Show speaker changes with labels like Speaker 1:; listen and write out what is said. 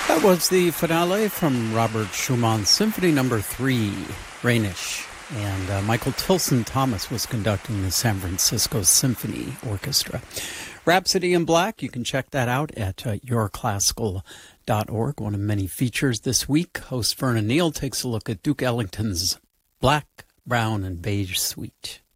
Speaker 1: That was the finale from Robert Schumann's Symphony No. 3, Rhenish. And Michael Tilson Thomas was conducting the San Francisco Symphony Orchestra. Rhapsody in Black, you can check that out at yourclassical.org. One of many features this week. Host Vernon Neal takes a look at Duke Ellington's Black, Brown, and Beige Suite.